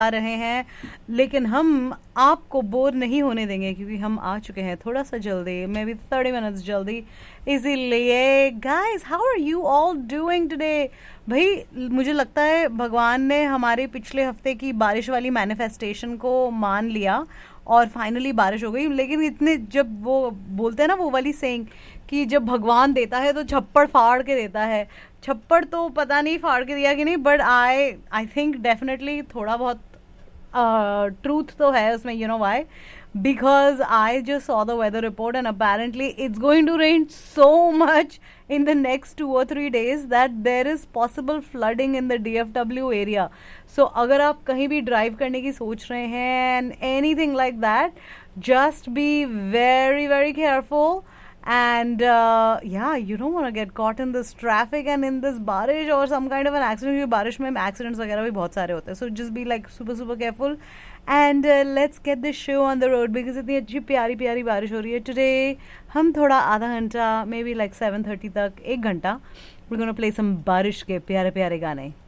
आ रहे हैं, लेकिन हम आपको बोर नहीं होने देंगे क्योंकि हम आ चुके हैं थोड़ा सा जल्दी, मे बी 30 मिनट्स जल्दी। इसीलिए guys, how are you all doing today? भाई मुझे लगता है भगवान ने हमारे पिछले हफ्ते की बारिश वाली मैनिफेस्टेशन को मान लिया और फाइनली बारिश हो गई। लेकिन इतने, जब वो बोलते हैं ना वो वाली सेइंग कि जब भगवान देता है तो छप्पड़ फाड़ के देता है, छप्पड़ तो पता नहीं फाड़ के दिया कि नहीं, बट आई थिंक डेफिनेटली थोड़ा बहुत truth तो है उसमें, you know why? Because I just saw the weather report and apparently it's going to rain so much in the next 2 or 3 days that there is possible flooding in the DFW area. So अगर आप कहीं भी drive करने की सोच रहे हैं and anything like that, just be very very careful. And yeah, you don't want to get caught in this traffic and in this barish or some kind of an accident. क्योंकि बारिश में accidents वगैरह भी बहुत सारे होते हैं, so just be like super super careful and let's get this show on the road because इतनी अच्छी प्यारी प्यारी बारिश हो रही है today. हम थोड़ा आधा घंटा, maybe like 7:30 तक, 1 घंटा, we're gonna play some बारिश के प्यारे प्यारे गाने.